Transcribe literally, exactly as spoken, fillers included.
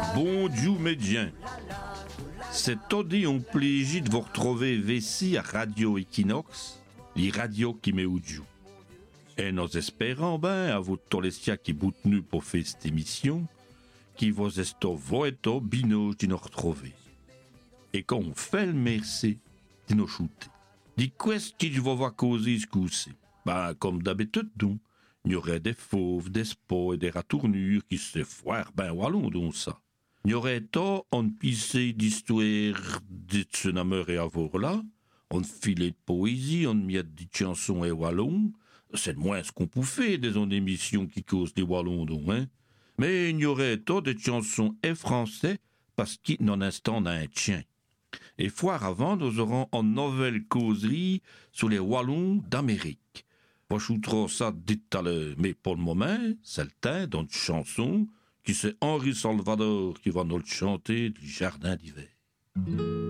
Bon Dieu médien. C'est aussi un plaisir de vous retrouver ici à Radio Equinox, les radios qui met au Dieu. Et nous espérons ben à vous tous les siens qui boutenu pour faire cette émission, qui vous est voito binoche de nous retrouver. Et quand on fait le merci de nous shooter. Dis qu'est-ce que je vais voir causer ce coup-ci? Ben, comme d'habitude, donc, il y aurait des fauves, des spots et des ratournures qui se foirent ben wallon donc ça. Il y aurait tant en pissé d'histoire de tsunami et avoir là, en filet de poésie, en miette de chansons et wallons. C'est le moins ce qu'on peut faire des en émissions qui causent des wallons donc, hein. Mais il y aurait tant de chansons et français parce qu'il n'en instant un tien. Et foire avant, nous aurons en nouvelle causerie sur les Wallons d'Amérique. Moi, je trouve ça dit tout à l'heure, mais pour le moment, c'est le temps dans une chanson qui c'est Henri Salvador qui va nous le chanter du jardin d'hiver.